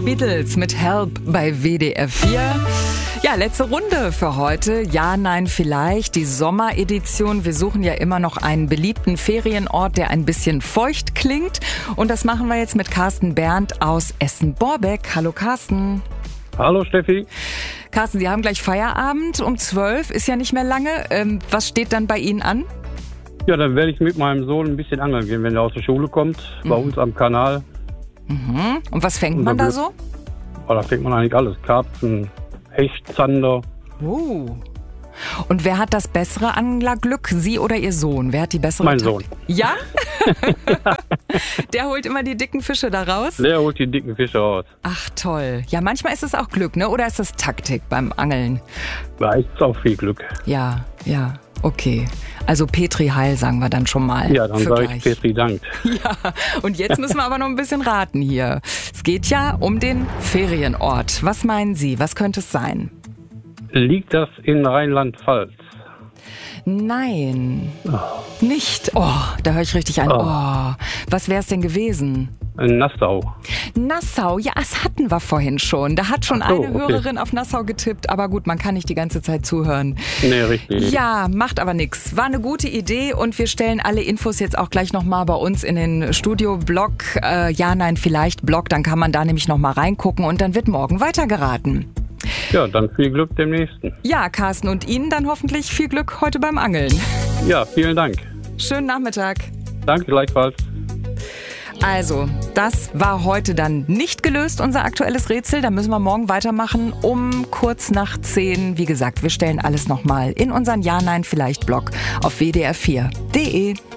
Beatles mit Help bei WDR 4. Ja, letzte Runde für heute. Ja, nein, vielleicht. Die Sommeredition. Wir suchen ja immer noch einen beliebten Ferienort, der ein bisschen feucht klingt. Und das machen wir jetzt mit Carsten Berndt aus Essen-Borbeck. Hallo Carsten. Hallo Steffi. Carsten, Sie haben gleich Feierabend um 12, ist ja nicht mehr lange. Was steht dann bei Ihnen an? Ja, dann werde ich mit meinem Sohn ein bisschen angeln gehen, wenn er aus der Schule kommt, bei uns am Kanal. Mhm. Und was fängt man da so? Oh, da fängt man eigentlich alles. Karpfen, Hecht, Zander. Und wer hat das bessere Anglerglück, Sie oder Ihr Sohn? Wer hat die bessere Mein Sohn. Ja? Der holt immer die dicken Fische da raus? Der holt die dicken Fische raus. Ach toll. Ja, manchmal ist es auch Glück, ne? Oder ist das Taktik beim Angeln? Da ist auch viel Glück. Ja, okay. Also Petri Heil sagen wir dann schon mal. Ja, dann sage ich Petri Dank. Ja, und jetzt müssen wir aber noch ein bisschen raten hier. Es geht ja um den Ferienort. Was meinen Sie? Was könnte es sein? Liegt das in Rheinland-Pfalz? Nein, nicht. Oh, da höre ich richtig ein. Oh. Was wäre es denn gewesen? Nassau. Nassau, ja, das hatten wir vorhin schon. Da hat schon eine Hörerin auf Nassau getippt. Aber gut, man kann nicht die ganze Zeit zuhören. Nee, richtig. Ja, macht aber nichts. War eine gute Idee und wir stellen alle Infos jetzt auch gleich nochmal bei uns in den Studio-Blog. Ja, nein, vielleicht Blog. Dann kann man da nämlich nochmal reingucken und dann wird morgen weitergeraten. Ja, dann viel Glück dem nächsten. Ja, Carsten, und Ihnen dann hoffentlich viel Glück heute beim Angeln. Ja, vielen Dank. Schönen Nachmittag. Danke, gleichfalls. Also, das war heute dann nicht gelöst, unser aktuelles Rätsel. Da müssen wir morgen weitermachen um kurz nach 10. Wie gesagt, wir stellen alles nochmal in unseren Ja-Nein-Vielleicht-Blog auf wdr4.de.